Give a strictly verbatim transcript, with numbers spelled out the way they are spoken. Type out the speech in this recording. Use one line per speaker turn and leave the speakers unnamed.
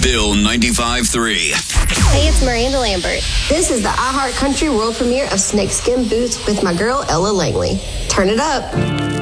Bill ninety-five three.
Hey, it's Miranda Lambert.
This is the iHeart Country world premiere of Snakeskin Boots with my girl, Ella Langley. Turn it up.